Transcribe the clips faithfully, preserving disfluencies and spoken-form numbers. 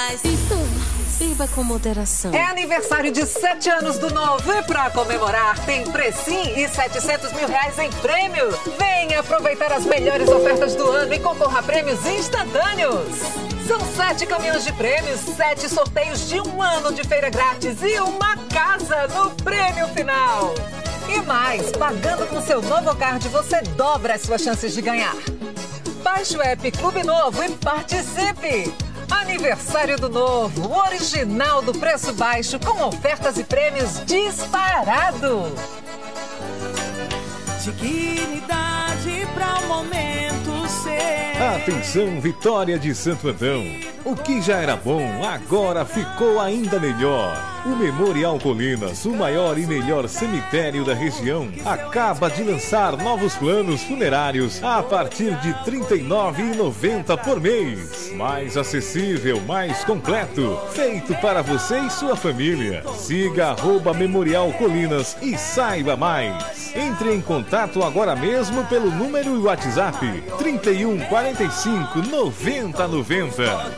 mais. Isso, beba com moderação. É aniversário de sete anos do Novo e pra comemorar tem Precim e setecentos mil reais em prêmio. Venha aproveitar as melhores ofertas do ano e concorra a prêmios instantâneos. São sete caminhões de prêmios, sete sorteios de um ano de feira grátis e uma casa no prêmio final. E mais, pagando com seu Novo Card, você dobra as suas chances de ganhar. Baixe o app Clube Novo e participe! Aniversário do Novo, o original do preço baixo, com ofertas e prêmios disparado. Dignidade para o momento ser. Atenção, Vitória de Santo Antão. O que já era bom, agora ficou ainda melhor. O Memorial Colinas, o maior e melhor cemitério da região, acaba de lançar novos planos funerários a partir de trinta e nove reais e noventa centavos por mês. Mais acessível, mais completo, feito para você e sua família. Siga arroba Memorial Colinas e saiba mais. Entre em contato agora mesmo pelo número e WhatsApp trinta e um, quarenta e cinco, noventa, noventa.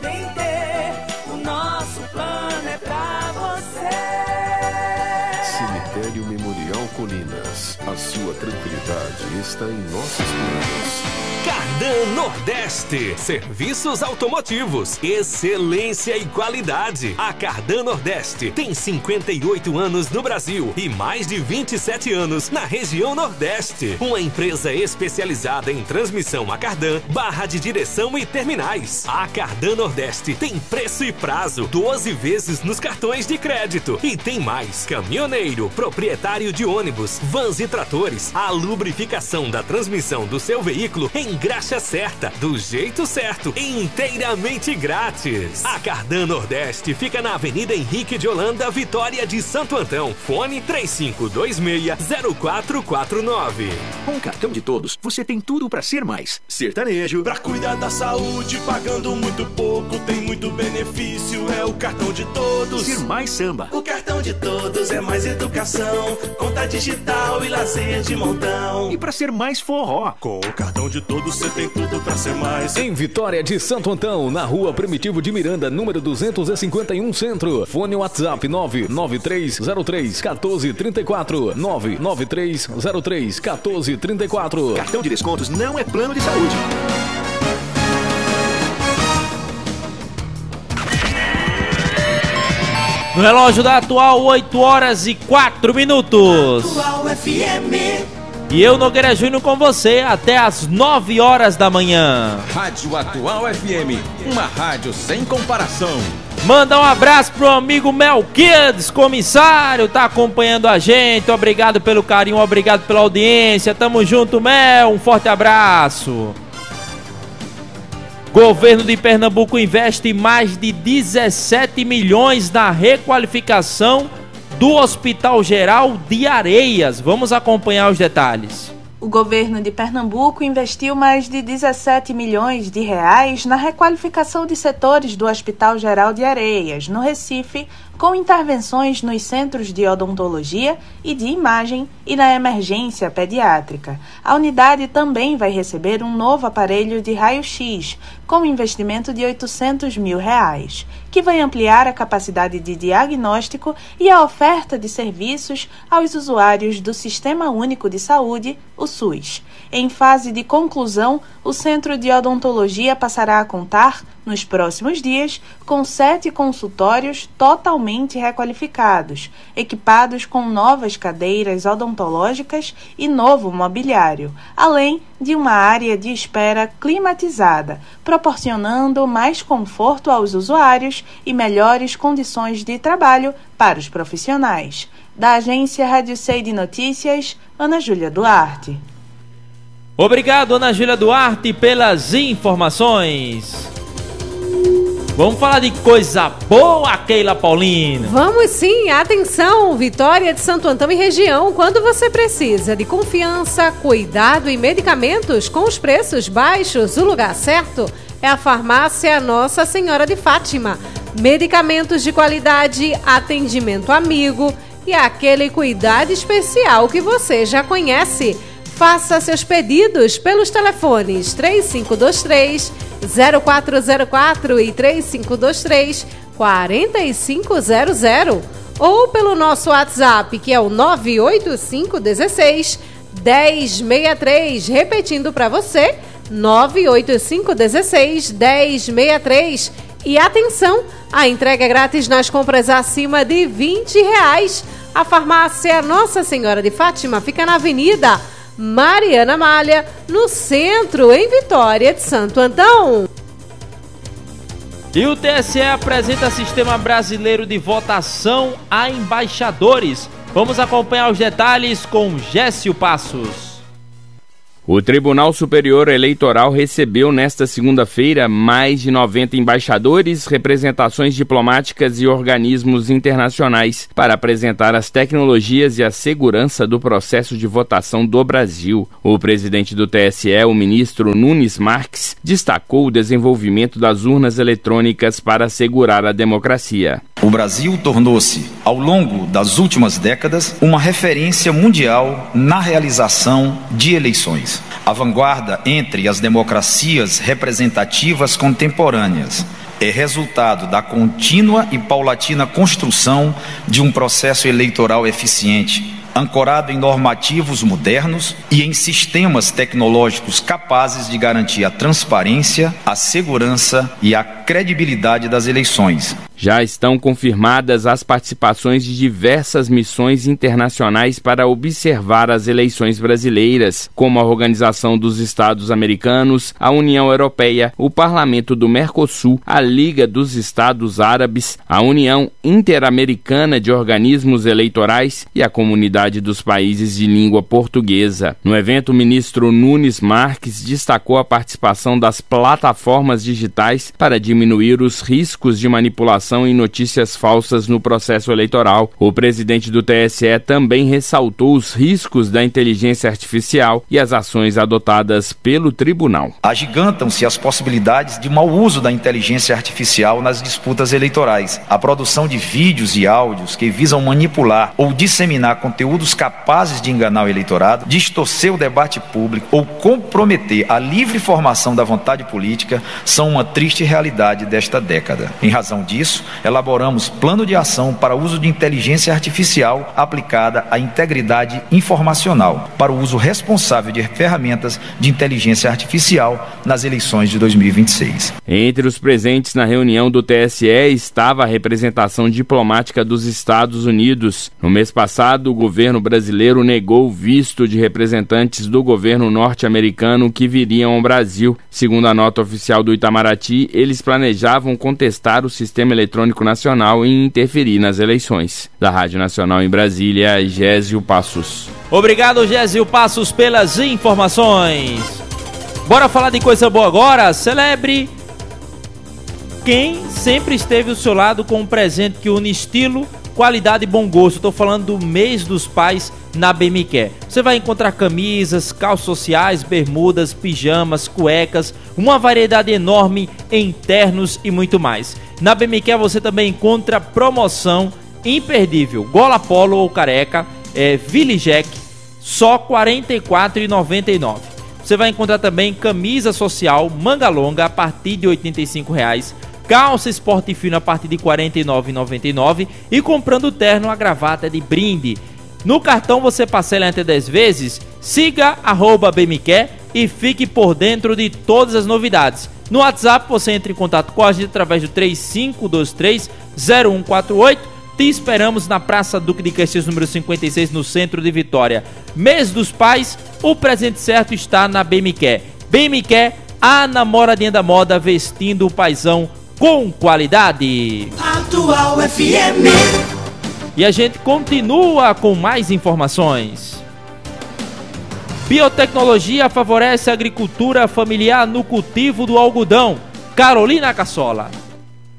O nosso plano é pra você. Cemitério Memorial Colinas. A sua tranquilidade está em nossos planos. Cardan Nordeste, serviços automotivos, excelência e qualidade. A Cardan Nordeste tem cinquenta e oito anos no Brasil e mais de vinte e sete anos na região Nordeste. Uma empresa especializada em transmissão a cardan, barra de direção e terminais. A Cardan Nordeste tem preço e prazo, doze vezes nos cartões de crédito. E tem mais, caminhoneiro, proprietário de ônibus, vans e tratores. A lubrificação da transmissão do seu veículo em graxa certa, do jeito certo, inteiramente grátis. A Cardan Nordeste fica na Avenida Henrique de Holanda, Vitória de Santo Antão. Fone três cinco dois seis, zero quatro quatro nove. Com o cartão de todos, você tem tudo pra ser mais. Sertanejo. Pra cuidar da saúde, pagando muito pouco, tem muito benefício, é o cartão de todos. Ser mais samba. O cartão de todos é mais educação, conta digital e lazer de montão. E pra ser mais forró. Com o cartão de todos você tem tudo pra ser mais. Em Vitória de Santo Antão, na rua Primitivo de Miranda, número duzentos e cinquenta e um Centro. Fone WhatsApp nove nove três zero três um quatro três quatro. nove nove três zero três um quatro três quatro. Cartão de descontos não é plano de saúde. No relógio da Atual, oito horas e quatro minutos. Atual F M. E eu, Nogueira Júnior, com você até as nove horas da manhã. Rádio Atual F M, uma rádio sem comparação. Manda um abraço pro amigo Melquiades, comissário, tá acompanhando a gente. Obrigado pelo carinho, obrigado pela audiência. Tamo junto, Mel, um forte abraço. Governo de Pernambuco investe mais de dezessete milhões na requalificação do Hospital Geral de Areias. Vamos acompanhar os detalhes. O governo de Pernambuco investiu mais de dezessete milhões de reais na requalificação de setores do Hospital Geral de Areias, no Recife, com intervenções nos centros de odontologia e de imagem e na emergência pediátrica. A unidade também vai receber um novo aparelho de raio-x, com investimento de oitocentos mil reais, que vai ampliar a capacidade de diagnóstico e a oferta de serviços aos usuários do Sistema Único de Saúde, o SUS. Em fase de conclusão, o Centro de Odontologia passará a contar, nos próximos dias, com sete consultórios totalmente requalificados, equipados com novas cadeiras odontológicas e novo mobiliário, além de uma área de espera climatizada, proporcionando mais conforto aos usuários e melhores condições de trabalho para os profissionais. Da agência Rádio C de Notícias, Ana Júlia Duarte. Obrigado, Ana Júlia Duarte, pelas informações. Vamos falar de coisa boa, Keila Paulina. Vamos sim, atenção, Vitória de Santo Antão e região, quando você precisa de confiança, cuidado e medicamentos com os preços baixos, o lugar certo é a farmácia Nossa Senhora de Fátima. Medicamentos de qualidade, atendimento amigo e aquele cuidado especial que você já conhece. Faça seus pedidos pelos telefones três cinco dois três, zero quatro zero quatro e três cinco dois três, quatro cinco zero zero ou pelo nosso WhatsApp, que é o nove oito cinco um seis, um zero seis três, repetindo para você, nove oito cinco um seis, um zero seis três. E atenção, a entrega é grátis nas compras acima de vinte reais. A farmácia Nossa Senhora de Fátima fica na Avenida Mariana Malha, no centro, em Vitória de Santo Antão. E o T S E apresenta Sistema Brasileiro de Votação a Embaixadores. Vamos acompanhar os detalhes com Gécio Passos. O Tribunal Superior Eleitoral recebeu nesta segunda-feira mais de noventa embaixadores, representações diplomáticas e organismos internacionais para apresentar as tecnologias e a segurança do processo de votação do Brasil. O presidente do T S E, o ministro Nunes Marques, destacou o desenvolvimento das urnas eletrônicas para assegurar a democracia. O Brasil tornou-se, ao longo das últimas décadas, uma referência mundial na realização de eleições. A vanguarda entre as democracias representativas contemporâneas é resultado da contínua e paulatina construção de um processo eleitoral eficiente, ancorado em normativos modernos e em sistemas tecnológicos capazes de garantir a transparência, a segurança e a credibilidade das eleições. Já estão confirmadas as participações de diversas missões internacionais para observar as eleições brasileiras, como a Organização dos Estados Americanos, a União Europeia, o Parlamento do Mercosul, a Liga dos Estados Árabes, a União Interamericana de Organismos Eleitorais e a Comunidade dos Países de Língua Portuguesa. No evento, o ministro Nunes Marques destacou a participação das plataformas digitais para diminuir os riscos de manipulação e notícias falsas no processo eleitoral. O presidente do T S E também ressaltou os riscos da inteligência artificial e as ações adotadas pelo tribunal. Agigantam-se as possibilidades de mau uso da inteligência artificial nas disputas eleitorais. A produção de vídeos e áudios que visam manipular ou disseminar conteúdos capazes de enganar o eleitorado, distorcer o debate público ou comprometer a livre formação da vontade política são uma triste realidade desta década. Em razão disso, elaboramos plano de ação para o uso de inteligência artificial aplicada à integridade informacional, para o uso responsável de ferramentas de inteligência artificial nas eleições de dois mil e vinte e seis. Entre os presentes na reunião do T S E estava a representação diplomática dos Estados Unidos. No mês passado, o governo brasileiro negou o visto de representantes do governo norte-americano que viriam ao Brasil. Segundo a nota oficial do Itamaraty, eles planejavam contestar o sistema eletrônico nacional e interferir nas eleições. Da Rádio Nacional em Brasília, Gésio Passos. Obrigado, Gésio Passos, pelas informações. Bora falar de coisa boa agora? Celebre quem sempre esteve ao seu lado com um presente que une estilo, qualidade e bom gosto. Estou falando do mês dos pais na B M Q. Você vai encontrar camisas, calças sociais, bermudas, pijamas, cuecas, uma variedade enorme em ternos e muito mais. Na B M Q você também encontra promoção imperdível. Gola polo ou careca, é, Ville Jack, só quarenta e quatro reais e noventa e nove centavos. Você vai encontrar também camisa social, manga longa a partir de oitenta e cinco reais. Calça esporte fino a partir de quarenta e nove reais e noventa e nove centavos e comprando terno, a gravata de brinde. No cartão você parcela em até dez vezes. Siga arroba B M Q e fique por dentro de todas as novidades. No WhatsApp você entra em contato com a gente através do três cinco dois três, zero um quatro oito. Te esperamos na Praça Duque de Caxias, número cinquenta e seis, no centro de Vitória. Mês dos Pais, o presente certo está na B M Q. B M Q, a namoradinha da moda, vestindo o paizão com qualidade. Atual F M. E a gente continua com mais informações. Biotecnologia favorece a agricultura familiar no cultivo do algodão. Carolina Cassola.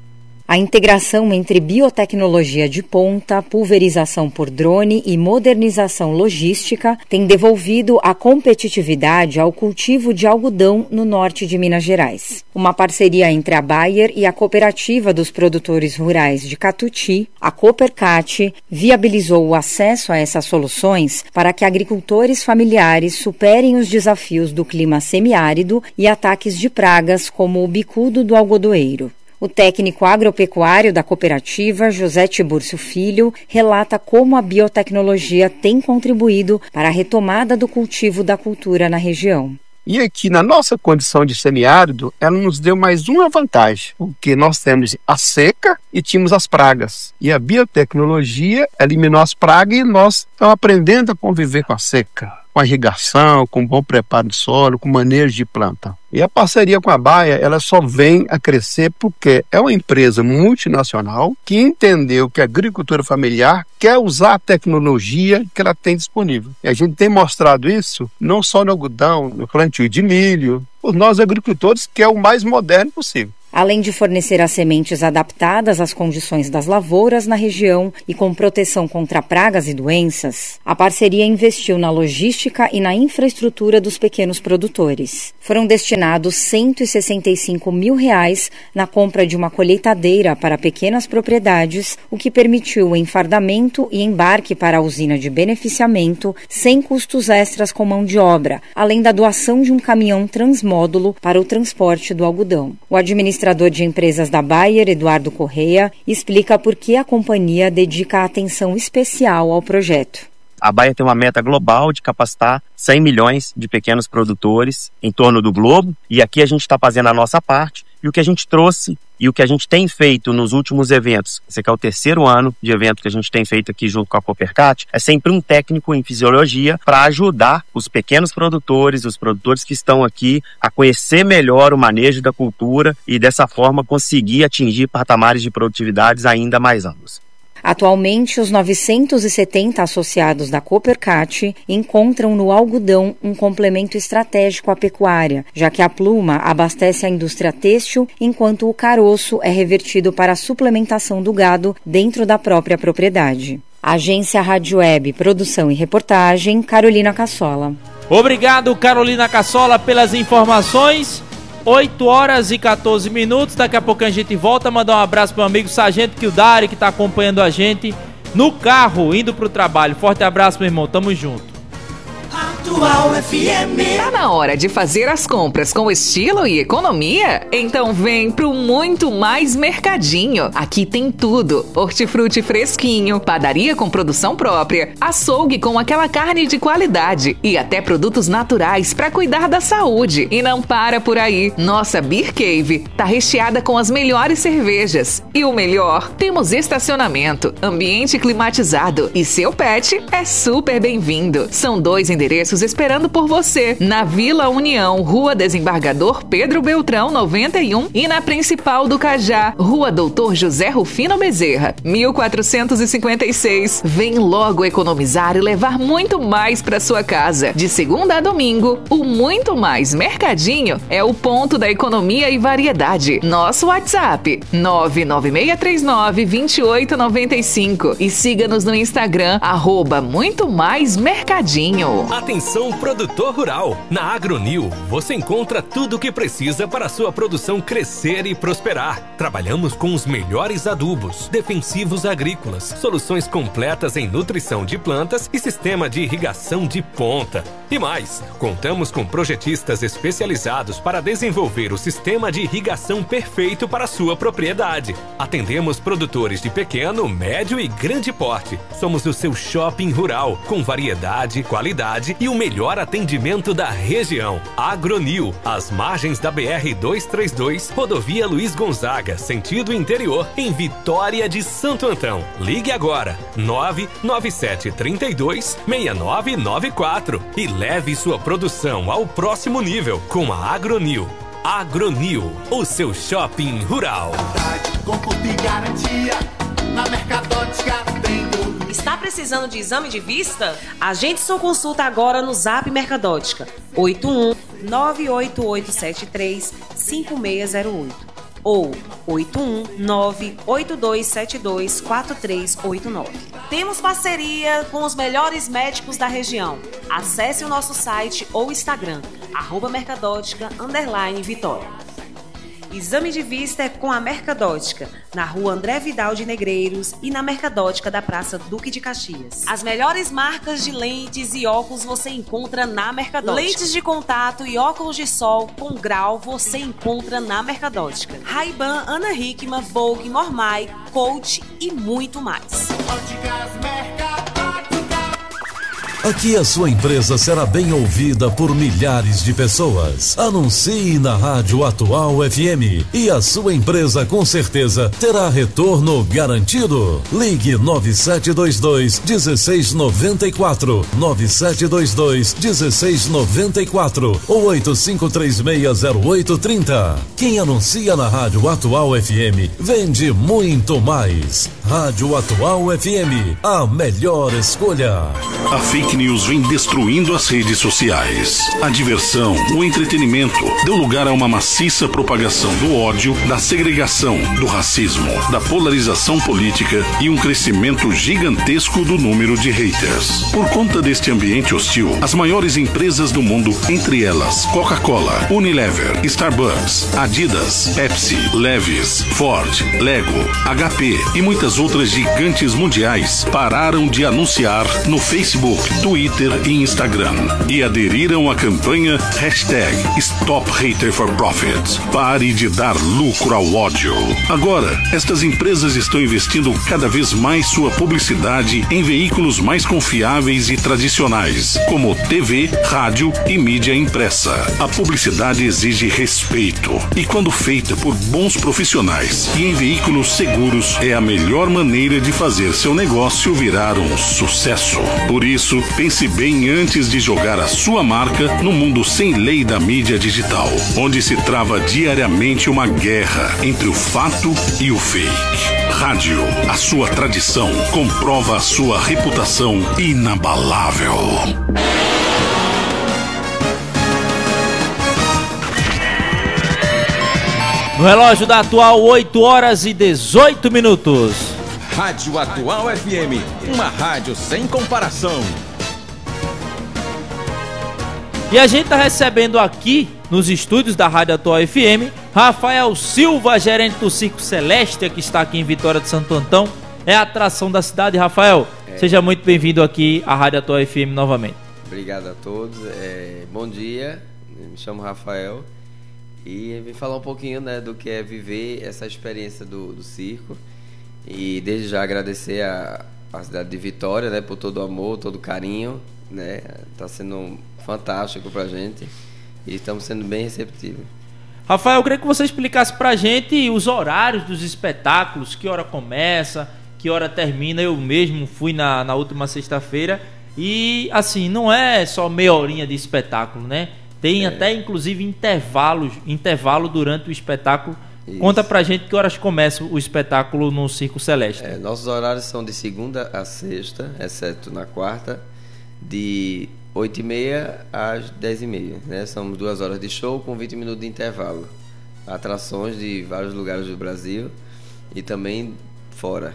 A integração entre biotecnologia de ponta, pulverização por drone e modernização logística tem devolvido a competitividade ao cultivo de algodão no norte de Minas Gerais. Uma parceria entre a Bayer e a Cooperativa dos Produtores Rurais de Catuti, a Coopercat, viabilizou o acesso a essas soluções para que agricultores familiares superem os desafios do clima semiárido e ataques de pragas como o bicudo do algodoeiro. O técnico agropecuário da cooperativa, José Tiburcio Filho, relata como a biotecnologia tem contribuído para a retomada do cultivo da cultura na região. E aqui, na nossa condição de semiárido, ela nos deu mais uma vantagem, porque nós temos a seca e tínhamos as pragas. E a biotecnologia eliminou as pragas e nós estamos aprendendo a conviver com a seca, com a irrigação, com bom preparo de solo, com manejo de planta. E a parceria com a Bayer, ela só vem a crescer porque é uma empresa multinacional que entendeu que a agricultura familiar quer usar a tecnologia que ela tem disponível. E a gente tem mostrado isso não só no algodão, no plantio de milho, por nós agricultores, que é o mais moderno possível. Além de fornecer as sementes adaptadas às condições das lavouras na região e com proteção contra pragas e doenças, a parceria investiu na logística e na infraestrutura dos pequenos produtores. Foram destinados cento e sessenta e cinco mil reais na compra de uma colheitadeira para pequenas propriedades, o que permitiu o enfardamento e embarque para a usina de beneficiamento sem custos extras com mão de obra, além da doação de um caminhão transmódulo para o transporte do algodão. O administrador O administrador de empresas da Bayer, Eduardo Correia, explica por que a companhia dedica atenção especial ao projeto. A Bayer tem uma meta global de capacitar cem milhões de pequenos produtores em torno do globo, e aqui a gente está fazendo a nossa parte, e o que a gente trouxe e o que a gente tem feito nos últimos eventos, esse aqui é o terceiro ano de evento que a gente tem feito aqui junto com a Coopercat, é sempre um técnico em fisiologia para ajudar os pequenos produtores, os produtores que estão aqui a conhecer melhor o manejo da cultura e dessa forma conseguir atingir patamares de produtividades ainda mais amplos. Atualmente, os novecentos e setenta associados da Coopercat encontram no algodão um complemento estratégico à pecuária, já que a pluma abastece a indústria têxtil, enquanto o caroço é revertido para a suplementação do gado dentro da própria propriedade. Agência Rádio Web, produção e reportagem, Carolina Cassola. Obrigado, Carolina Cassola, pelas informações. oito horas e quatorze minutos, daqui a pouco a gente volta, mandar um abraço para o amigo Sargento Kildare, que está acompanhando a gente no carro, indo para o trabalho. Forte abraço, meu irmão, tamo junto. Atual F M. Tá na hora de fazer as compras com estilo e economia? Então vem pro Muito Mais Mercadinho. Aqui tem tudo: hortifruti fresquinho, padaria com produção própria, açougue com aquela carne de qualidade e até produtos naturais para cuidar da saúde. E não para por aí. Nossa Beer Cave tá recheada com as melhores cervejas. E o melhor, temos estacionamento, ambiente climatizado e seu pet é super bem-vindo. São dois endereços esperando por você, na Vila União, Rua Desembargador Pedro Beltrão noventa e um, e na Principal do Cajá, Rua Doutor José Rufino Bezerra, mil quatrocentos e cinquenta e seis. Vem logo economizar e levar muito mais para sua casa. De segunda a domingo, o Muito Mais Mercadinho é o ponto da economia e variedade. Nosso WhatsApp nove nove seis três nove, dois oito nove cinco e siga-nos no Instagram arroba Muito Mais Mercadinho. Atenção, produtor rural! Na AgroNew você encontra tudo o que precisa para a sua produção crescer e prosperar. Trabalhamos com os melhores adubos, defensivos agrícolas, soluções completas em nutrição de plantas e sistema de irrigação de ponta. E mais, contamos com projetistas especializados para desenvolver o sistema de irrigação perfeito para a sua propriedade. Atendemos produtores de pequeno, médio e grande porte. Somos o seu shopping rural, com variedade, qualidade e o melhor atendimento da região. AgroNew, às margens da B R duzentos e trinta e dois, Rodovia Luiz Gonzaga, sentido interior, em Vitória de Santo Antão. Ligue agora, nove nove sete três dois, seis nove nove quatro e leve sua produção ao próximo nível com a AgroNew. AgroNew, o seu shopping rural. Conforto e garantia, na Mercadótica tem tudo. Está precisando de exame de vista? Agende sua consulta agora no Zap Mercadótica oito um nove oito oito sete três cinco seis zero oito. ou oito um nove oito dois sete dois quatro três oito nove. Temos parceria com os melhores médicos da região. Acesse o nosso site ou Instagram, arroba Mercadótica, underline Vitória. Exame de vista é com a Mercadótica, na rua André Vidal de Negreiros e na Mercadótica da Praça Duque de Caxias. As melhores marcas de lentes e óculos você encontra na Mercadótica. Lentes de contato e óculos de sol com grau você encontra na Mercadótica. Ray-Ban, Ana Hickman, Vogue, Mormai, Coach e muito mais. Aqui a sua empresa será bem ouvida por milhares de pessoas. Anuncie na Rádio Atual F M e a sua empresa com certeza terá retorno garantido. Ligue nove sete dois dois um seis nove quatro, nove sete dois dois um seis nove quatro ou oito cinco três seis zero oito três zero. Quem anuncia na Rádio Atual F M vende muito mais. Rádio Atual F M, a melhor escolha. A fake news vem destruindo as redes sociais. A diversão, o entretenimento deu lugar a uma maciça propagação do ódio, da segregação, do racismo, da polarização política e um crescimento gigantesco do número de haters. Por conta deste ambiente hostil, as maiores empresas do mundo, entre elas Coca-Cola, Unilever, Starbucks, Adidas, Pepsi, Levi's, Ford, Lego, H P e muitas outras gigantes mundiais, pararam de anunciar no Facebook, Twitter e Instagram e aderiram à campanha hashtag Stop Hater for Profit. Pare de dar lucro ao ódio. Agora, estas empresas estão investindo cada vez mais sua publicidade em veículos mais confiáveis e tradicionais, como T V, rádio e mídia impressa. A publicidade exige respeito e, quando feita por bons profissionais e em veículos seguros, é a melhor maneira de fazer seu negócio virar um sucesso. Por isso, pense bem antes de jogar a sua marca no mundo sem lei da mídia digital, onde se trava diariamente uma guerra entre o fato e o fake. Rádio, a sua tradição, comprova a sua reputação inabalável. No relógio da Atual, oito horas e dezoito minutos. Rádio Atual F M, uma rádio sem comparação. E a gente está recebendo aqui, nos estúdios da Rádio Atual F M, Rafael Silva, gerente do Circo Celeste, que está aqui em Vitória de Santo Antão. É a atração da cidade. Rafael, é. Seja muito bem-vindo aqui à Rádio Atual F M novamente. Obrigado a todos. É, bom dia, me chamo Rafael e vim falar um pouquinho, né, do que é viver essa experiência do, do circo. E desde já agradecer a, a cidade de Vitória, né, por todo o amor, todo o carinho, né, tá sendo fantástico pra gente e estamos sendo bem receptivos. Rafael, eu queria que você explicasse pra gente os horários dos espetáculos, que hora começa, que hora termina. Eu mesmo fui na, na última sexta-feira e, assim, não é só meia horinha de espetáculo, né? Tem é. até, inclusive, intervalos, intervalo durante o espetáculo. Isso. Conta pra gente que horas começa o espetáculo no Circo Celeste. É, nossos horários são de segunda a sexta, exceto na quarta, de oito e meia às dez e meia, né? São duas horas de show com vinte minutos de intervalo. Atrações de vários lugares do Brasil e também fora.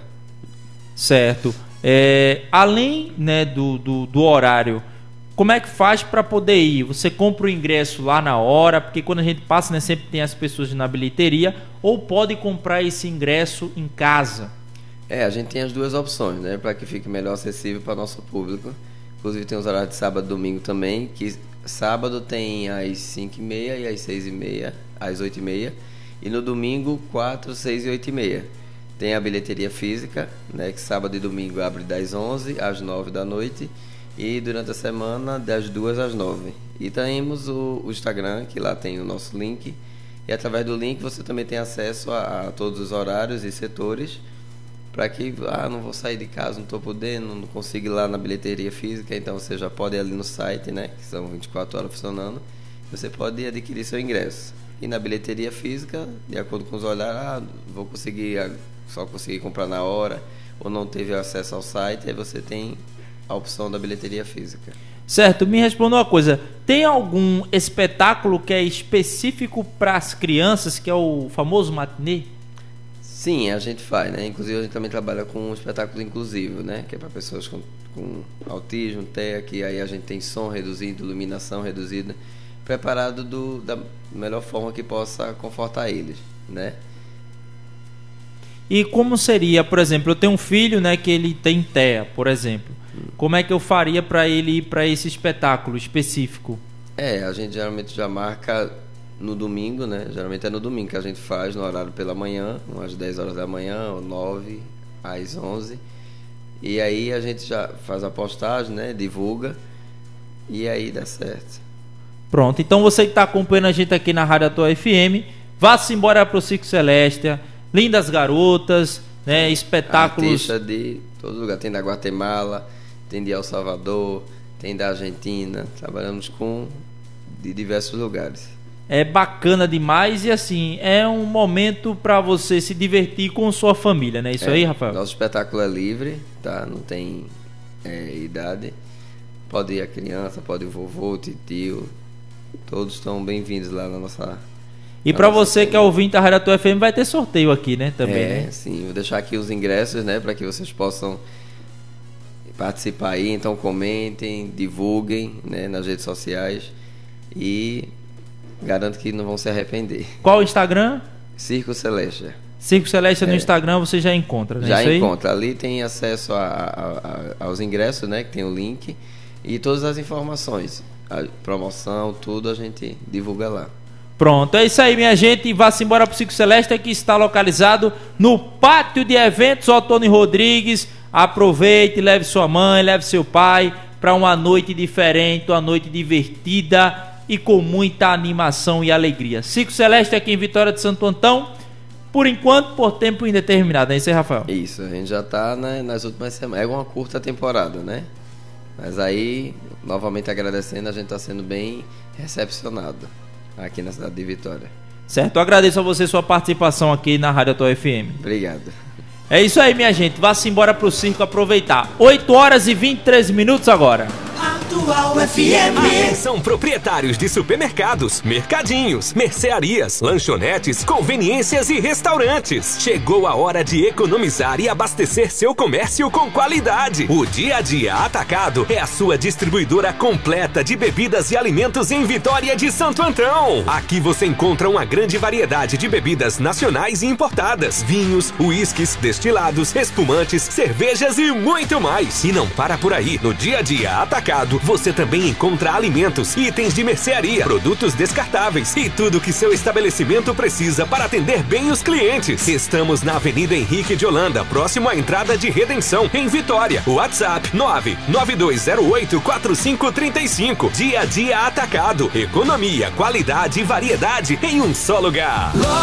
Certo. É, além, né, do, do, do horário, como é que faz para poder ir? Você compra o ingresso lá na hora, porque quando a gente passa, né, sempre tem as pessoas na bilheteria, ou pode comprar esse ingresso em casa? É, a gente tem as duas opções, né, para que fique melhor acessível para o nosso público. Inclusive tem os horários de sábado e domingo também, que sábado tem às cinco e meia e às seis e meia, às oito e meia, e no domingo quatro, seis e oito e meia. Tem a bilheteria física, né, que sábado e domingo abre das onze às nove da noite, e durante a semana das duas às nove. E temos o, o Instagram, que lá tem o nosso link, e através do link você também tem acesso a, a todos os horários e setores, para que, ah, não vou sair de casa, não estou podendo, não consigo ir lá na bilheteria física, então você já pode ir ali no site, né, que são vinte e quatro horas funcionando, você pode adquirir seu ingresso. E na bilheteria física, de acordo com os olhares, ah, vou conseguir, só conseguir comprar na hora, ou não teve acesso ao site, aí você tem a opção da bilheteria física. Certo, me responda uma coisa. Tem algum espetáculo que é específico para as crianças, que é o famoso matinê? Sim, a gente faz, né? Inclusive a gente também trabalha com um espetáculo inclusivo, né? Que é para pessoas com, com autismo, T E A, que aí a gente tem som reduzido, iluminação reduzida, preparado do, da melhor forma que possa confortar eles, né? E como seria, por exemplo, eu tenho um filho, né, que ele tem T E A, por exemplo. Como é que eu faria para ele ir para esse espetáculo específico? É, a gente geralmente já marca no domingo, né? Geralmente é no domingo que a gente faz, no horário pela manhã, umas dez horas da manhã, ou nove às onze. E aí a gente já faz a postagem, né? Divulga, e aí dá certo. Pronto, então você que está acompanhando a gente aqui na Rádio Atual F M, vá-se embora para o Circo Celeste, lindas garotas, né? Espetáculos... Artista de todo lugar, tem da Guatemala, tem de El Salvador, tem da Argentina, trabalhamos com de diversos lugares. É bacana demais e assim, é um momento para você se divertir com sua família, né? Isso é, aí, Rafael? Nosso espetáculo é livre, tá? Não tem é, idade. Pode ir a criança, pode ir o vovô, o tio, todos estão bem-vindos lá na nossa... E para você família. Que é ouvinte da Rádio Atual F M, vai ter sorteio aqui, né? Também, é, né? Sim, vou deixar aqui os ingressos, né? Para que vocês possam participar aí, então comentem, divulguem, né, nas redes sociais e garanto que não vão se arrepender. Qual o Instagram? Circo Celeste. Circo Celeste é. No Instagram você já encontra, né? Já Isso encontra. Aí? Ali tem acesso a, a, a, aos ingressos, né? Que tem o link e todas as informações, a promoção, tudo a gente divulga lá. Pronto, é isso aí, minha gente. Vá-se embora pro Circo Celeste, que está localizado no Pátio de Eventos Otônio Rodrigues. Aproveite, leve sua mãe, leve seu pai para uma noite diferente, uma noite divertida e com muita animação e alegria. Circo Celeste aqui em Vitória de Santo Antão, por enquanto, por tempo indeterminado, é isso aí, Rafael? Isso, a gente já está, né, nas últimas semanas. É uma curta temporada, né? Mas aí, novamente agradecendo, a gente está sendo bem recepcionado aqui na cidade de Vitória. Certo, eu agradeço a você sua participação aqui na Rádio Atual F M. Obrigado. É isso aí, minha gente. Vá-se embora pro circo aproveitar. oito horas e vinte e três minutos agora. Atual F M. Atenção, proprietários de supermercados, mercadinhos, mercearias, lanchonetes, conveniências e restaurantes. Chegou a hora de economizar e abastecer seu comércio com qualidade. O Dia a Dia Atacado é a sua distribuidora completa de bebidas e alimentos em Vitória de Santo Antão. Aqui você encontra uma grande variedade de bebidas nacionais e importadas, vinhos, uísques, destilados, espumantes, cervejas e muito mais. E não para por aí. No Dia a Dia Atacado, você também encontra alimentos, itens de mercearia, produtos descartáveis e tudo que seu estabelecimento precisa para atender bem os clientes. Estamos na Avenida Henrique de Holanda, próximo à entrada de Redenção, em Vitória. WhatsApp nove nove dois zero oito quatro cinco três cinco. Dia a Dia Atacado. Economia, qualidade e variedade em um só lugar.